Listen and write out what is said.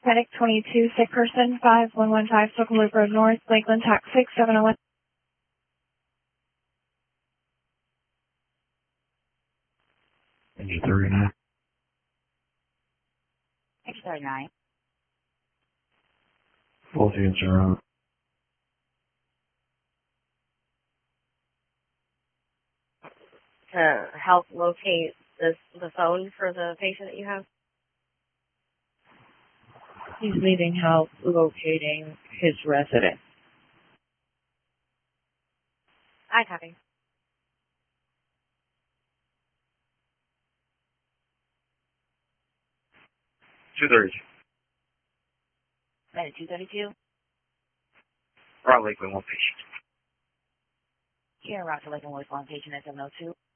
Medic 22, sick person, 5115 Circle Loop Road North, Lakeland, TAC 6701. Engine 39. Engine 39. Both units are on. To help locate the phone for the patient that you have? He's needing help locating his residence. I copy. Medic 232. Probably Lakeland, one patient. Here, Roger Lakeland with one patient at 702.